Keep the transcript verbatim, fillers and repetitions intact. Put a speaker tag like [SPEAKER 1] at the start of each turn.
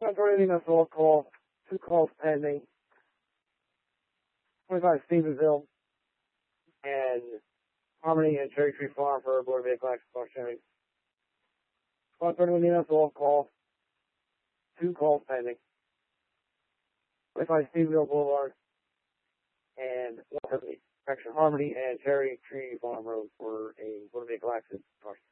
[SPEAKER 1] Operating a roll call, two calls pending. twenty-five Stevensville and Harmony and Cherry Tree Farm for Board of Vehicle Accident Functioning. Operating a roll call, two calls pending. twenty-five Stevensville Boulevard and one seventy Correction Harmony and Cherry Tree Farm Road for a Board of Vehicle Accident Functioning.